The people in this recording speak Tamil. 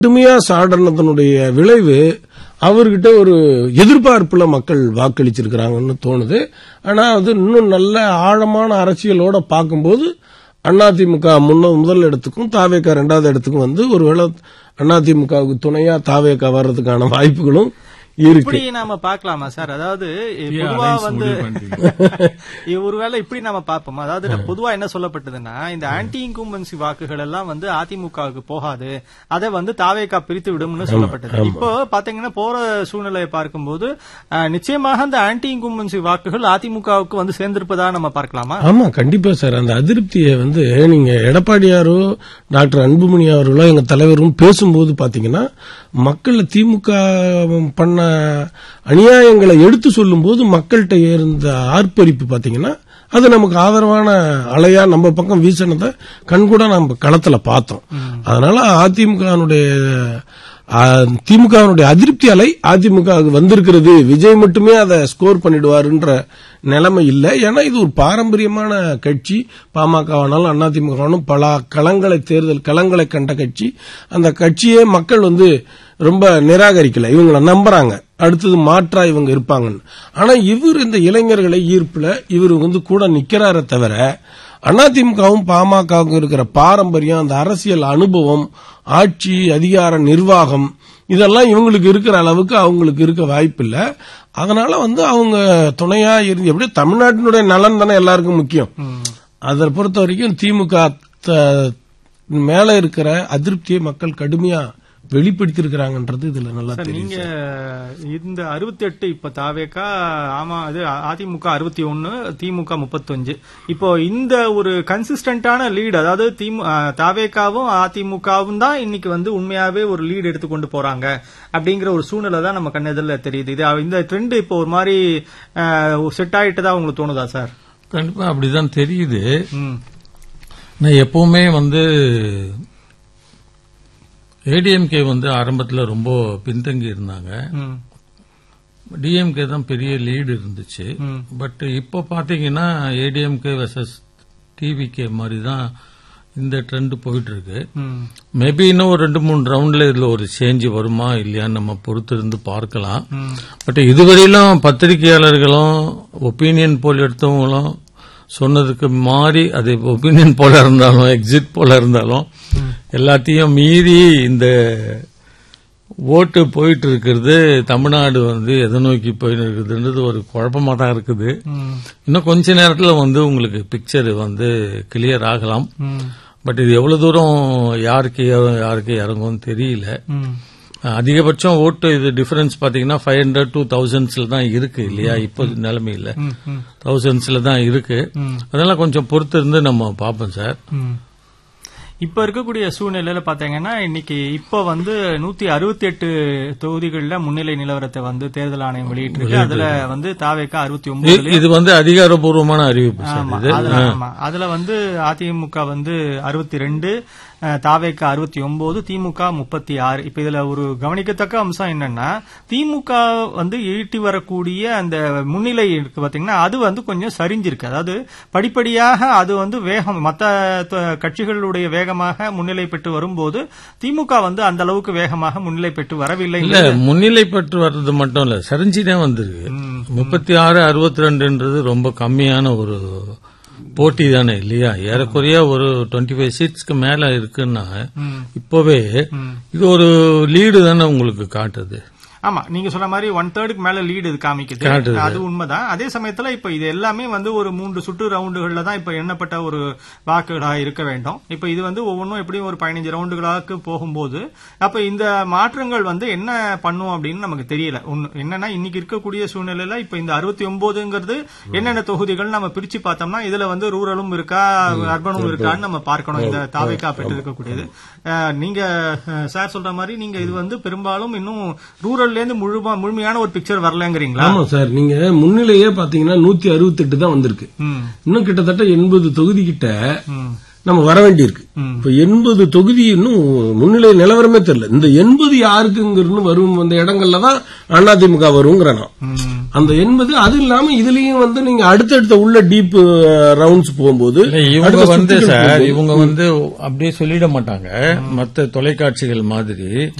கடுமையா சாடனத்தினுடைய விளைவு அவர்கிட்ட ஒரு எதிர்பார்ப்புல மக்கள் வாக்களிச்சிருக்கிறாங்கன்னு தோணுது. ஆனா அது இன்னும் நல்ல ஆழமான அரசியலோட பார்க்கும்போது அதிமுக முதல் இடத்துக்கும் தாவேகா 2வது இடத்துக்கும் வந்து ஒருவேளை அதிமுகவுக்கு துணையா தாவேகா வர்றதுக்கான வாய்ப்புகளும் இப்படி நாம பாக்கலாமா சார்? அதாவது பொதுவா வந்து ஒருவேளை இப்படி நாம பாப்போம். அதாவது பொதுவா என்ன சொல்லப்பட்டதுன்னா, இந்த ஆன்டி இன்கும்பன்சி வாக்குகள் எல்லாம் வந்து அதிமுகவுக்கு போகாது, அதை வந்து தாவேகா பிரித்து விடும்னு சொல்லப்பட்டது. இப்போ பாத்தீங்கன்னா போற சூழ்நிலையை பார்க்கும்போது நிச்சயமாக அந்த ஆன்டி இன்கும்பன்சி வாக்குகள் அதிமுகவுக்கு வந்து சேர்ந்திருப்பதா நம்ம பார்க்கலாமா? ஆமா, கண்டிப்பா சார். அந்த அதிருப்தியை வந்து நீங்க எடப்பாடியாரோ டாக்டர் அன்புமணி அவர்களோ எங்க தலைவரும் பேசும்போது பாத்தீங்கன்னா மக்கள் திமுக பண்ண அநியாயங்களை எடுத்து சொல்லும் போது மக்கள்கிட்ட இருந்த ஆர்ப்பரிப்பு பாத்தீங்கன்னா அது நமக்கு ஆதரவான அலையா நம்ம பக்கம் வீசினதை கண்கூட நம்ம களத்துல பார்த்தோம். அதனால திமுகவினுடைய அதிருப்தி அலை அதிமுக வந்திருக்கிறது. விஜய் மட்டுமே அதை ஸ்கோர் பண்ணிடுவாருன்ற நிலைமை இல்லை. ஏன்னா இது ஒரு பாரம்பரியமான கட்சி. பாமகவானாலும் அதிமுகவானும் பல தேர்தல் களங்களை கண்ட கட்சி. அந்த கட்சியே மக்கள் வந்து ரொம்ப நிராகரிக்கல, இவங்களை நம்புறாங்க. அடுத்தது மாற்றா இவங்க இருப்பாங்கன்னு. ஆனா இவர் இந்த இளைஞர்களை ஈர்ப்புல இவர் வந்து கூட நிக்கிறாரே தவிர அதிமுகவும் பாமகவும் இருக்கிற பாரம்பரியம், அந்த அரசியல் அனுபவம், ஆட்சி அதிகார நிர்வாகம் இதெல்லாம் இவங்களுக்கு இருக்கிற அளவுக்கு அவங்களுக்கு இருக்க வாய்ப்பு இல்ல. அதனால வந்து அவங்க துணையா இருந்து எப்படி தமிழ்நாட்டினுடைய நலன் தானே எல்லாருக்கும் முக்கியம். அதை பொறுத்த வரைக்கும் திமுக மேல இருக்கிற அதிருப்தியை மக்கள் கடுமையா வெளிப்படுத்திருக்கிறாங்கன்றது இதுல நல்லா தெரியும். நீங்க இந்த 68 இப்ப தாவேகா அதிமுக 61, திமுக 35. இப்போ இந்த ஒரு கன்சிஸ்டன்டான லீடு, அதாவது தாவேகாவும் அதிமுகவும் தான் இன்னைக்கு வந்து உண்மையாவே ஒரு லீடு எடுத்துக்கொண்டு போறாங்க அப்படிங்கிற ஒரு சூழ்நிலை தான் நம்ம கண்ணெதிரில தெரியுது. இது இந்த ட்ரெண்ட் இப்போ ஒரு மாதிரி செட் ஆயிட்டுதான் உங்களுக்கு தோணுதா சார்? கண்டிப்பா அப்படிதான் தெரியுது. நான் எப்பவுமே வந்து ஏடிஎம்கே வந்து ஆரம்பத்தில் ரொம்ப பின்தங்கி இருந்தாங்க. டிஎம்கே தான் பெரிய லீடு இருந்துச்சு. பட் இப்போ பாத்தீங்கன்னா ஏடிஎம்கே வெர்சஸ் டிவிகே மாதிரி தான் இந்த ட்ரெண்ட் போயிட்டு இருக்கு. மேபி இன்னும் ஒரு 2-3 ரவுண்ட்ல இதுல ஒரு சேஞ்ச் வருமா இல்லையான்னு நம்ம பொறுத்து இருந்து பார்க்கலாம். பட் இதுவரையிலும் பத்திரிகையாளர்களும் ஒப்பீனியன் போல் எடுத்தவங்களும் சொன்னதுக்கு மாறி, அது ஒப்பீனியன் போல இருந்தாலும் எக்ஸிட் போல இருந்தாலும் எல்லாத்தையும் மீறி இந்த ஓட்டு போயிட்டு இருக்கிறது தமிழ்நாடு வந்து எதை நோக்கி போயிட்டு இருக்குதுன்றது ஒரு குழப்பமா தான் இருக்குது. இன்னும் கொஞ்ச நேரத்தில் வந்து உங்களுக்கு பிக்சர் வந்து கிளியர் ஆகலாம். பட் இது எவ்வளவு தூரம் யாருக்கு இறங்கும்னு தெரியல. அதிகபட்சம் ஓட்டு இது டிஃபரன்ஸ் பாத்தீங்கன்னா 500 to 1000s தான் இருக்கு இல்லையா? இப்போ நிலைமையில 1000s தான் இருக்கு. அதெல்லாம் கொஞ்சம் பொறுத்து இருந்து நம்ம பார்ப்போம் சார். இப்ப இருக்கக்கூடிய சூழ்நிலையில பாத்தீங்கன்னா இன்னைக்கு இப்ப வந்து 168 தொகுதிகள்ல முன்னிலை நிலவரத்தை வந்து தேர்தல் ஆணையம் வெளியிட்டிருக்கு. அதுல வந்து தாவேகா 69. இது வந்து அதிகாரப்பூர்வமான அறிவிப்பு. அதுல வந்து அதிமுக வந்து 62, தாவேகா 69, திமுக 36. இப்ப இதுல ஒரு கவனிக்கத்தக்க அம்சம் என்னன்னா, திமுக வந்து ஈட்டி வரக்கூடிய அந்த முன்னிலை இருக்கு பாத்தீங்கன்னா அது வந்து கொஞ்சம் சரிஞ்சிருக்கு. அதாவது படிப்படியாக அது வந்து வேகம் மற்ற கட்சிகளுடைய வேகமாக முன்னிலை பெற்று வரும்போது திமுக வந்து அந்த அளவுக்கு வேகமாக முன்னிலை பெற்று வரவில்லை. இல்ல, முன்னிலை பெற்று வர்றது மட்டும் இல்ல, சரிஞ்சுதான் வந்திருக்கு. 36-62 ரொம்ப கம்மியான ஒரு போட்டி தானே இல்லையா? ஏறக்குறைய ஒரு 25 சீட்ஸ்க்கு மேல இருக்குன்னா இப்பவே இது ஒரு லீடு தானே உங்களுக்கு காட்டுது. ஆமா, நீங்க சொன்ன மாதிரி 1/3 மேல லீடு இது காமிக்குது. அது உண்மைதான். அதே சமயத்துல இப்ப இது எல்லாமே வந்து ஒரு 3 சுற்று ரவுண்டுகள்ல தான் இப்ப எண்ணப்பட்ட ஒரு வாக்குகளா இருக்க வேண்டும். இப்ப இது வந்து ஒவ்வொன்றும் எப்படியும் ஒரு 15 ரவுண்டுகளாக்கு போகும்போது அப்ப இந்த மாற்றங்கள் வந்து என்ன பண்ணும் அப்படின்னு நமக்கு தெரியல. என்னன்னா இன்னைக்கு இருக்கக்கூடிய சூழ்நிலையில இப்ப இந்த 69ங்கிறது என்னென்ன தொகுதிகள் நம்ம பிரிச்சு பார்த்தோம்னா இதுல வந்து ரூரலும் இருக்கா, அர்பனும் இருக்கான்னு நம்ம பார்க்கணும். இந்த தாவேகா பெற்று இருக்கக்கூடியது நீங்க சார் சொல்ற மாதிரி நீங்க இது வந்து பெரும்பாலும் இன்னும் ரூரல் முழுமையான ஒரு பிக்சர் வரலங்கிறீங்களா? ஆமா சார், நீங்க முன்னிலையே பாத்தீங்கன்னா 168 தான் வந்திருக்கு. இன்னும் கிட்டத்தட்ட 80 தொகுதி கிட்ட நம்ம வர வேண்டியிருக்கு. இப்ப 80 தொகுதி இன்னும் முன்னிலை நிலவரமே தெரியல. இந்த 80 யாருக்குங்கிறது வரும் அந்த இடங்கள்ல தான் அதிமுக வருங்கிற அந்த 80. அது இல்லாம இதுலயும் வந்து நீங்க அடுத்தடுத்த உள்ள டீப் ரவுண்ட்ஸ் போகும்போது இவங்க வந்து அப்படியே சொல்லிட மாட்டாங்க மற்ற தொலைக்காட்சிகள் மாதிரி.